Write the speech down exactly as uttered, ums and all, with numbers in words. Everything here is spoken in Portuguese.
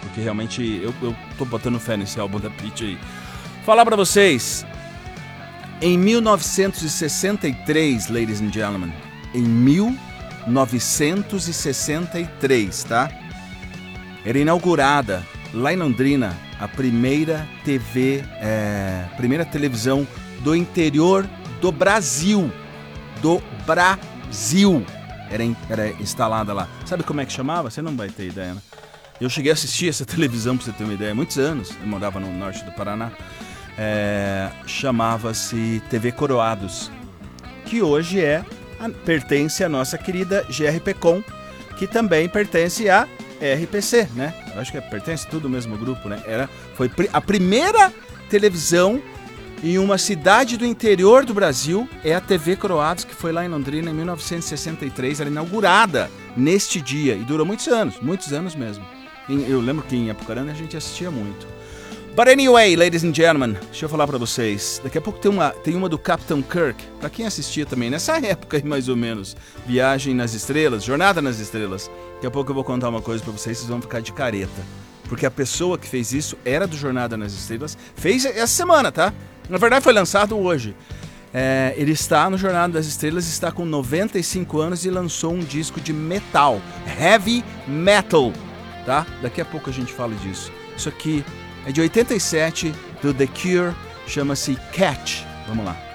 porque realmente eu, eu tô botando fé nesse álbum da Pitty aí. Falar pra vocês, em mil novecentos e sessenta e três, ladies and gentlemen, em mil novecentos e sessenta e três, tá? Era inaugurada lá em Londrina a primeira T V, é, primeira televisão do interior do Brasil, do Brasil, era, era instalada lá. Sabe como é que chamava? Você não vai ter ideia, né? Eu cheguei a assistir essa televisão, pra você ter uma ideia, há muitos anos, eu morava no norte do Paraná, é, chamava-se T V Coroados, que hoje é, a, pertence à nossa querida G R P Com, que também pertence a R P C, né? Eu acho que pertence tudo ao mesmo grupo, né? Era, foi a primeira televisão em uma cidade do interior do Brasil, é a T V Coroados, que foi lá em Londrina em mil novecentos e sessenta e três, era inaugurada neste dia e durou muitos anos, muitos anos mesmo. Eu lembro que em Apucarana a gente assistia muito. But anyway, ladies and gentlemen, deixa eu falar pra vocês. Daqui a pouco tem uma, tem uma do Captain Kirk, pra quem assistia também nessa época aí mais ou menos. Viagem nas Estrelas, Jornada nas Estrelas. Daqui a pouco eu vou contar uma coisa pra vocês, vocês vão ficar de careta. Porque a pessoa que fez isso era do Jornada nas Estrelas. Fez essa semana, tá? Na verdade foi lançado hoje. É, ele está no Jornada das Estrelas, está com noventa e cinco anos e lançou um disco de metal, heavy metal, tá? Daqui a pouco a gente fala disso. Isso aqui é de oitenta e sete, do The Cure, chama-se Catch. Vamos lá.